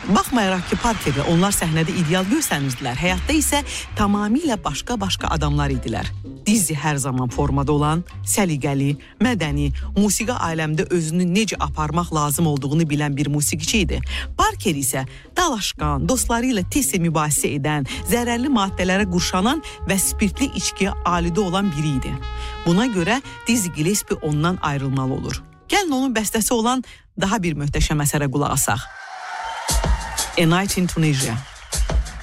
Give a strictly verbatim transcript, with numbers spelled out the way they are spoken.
Baxmayaraq ki, Parkerlə onlar səhnədə ideal görsənirdilər, həyatda isə tamamilə başqa-başqa adamlar idilər. Dizzy hər zaman formada olan, səliqəli, mədəni, musiqi aləmdə özünü necə aparmaq lazım olduğunu bilən bir musiqiçi idi. Parker isə dalaşqan, dostları ilə tez-tez mübahisə edən, zərərli maddələrə qurşanan və spirtli içkiyə alidə olan biri idi. Buna görə Dizzy Gillespie ondan ayrılmalı olur. Gəlin onun bəstəsi olan daha bir möhtəşəm əsərə qulaq asaq. A Night in Tunisia.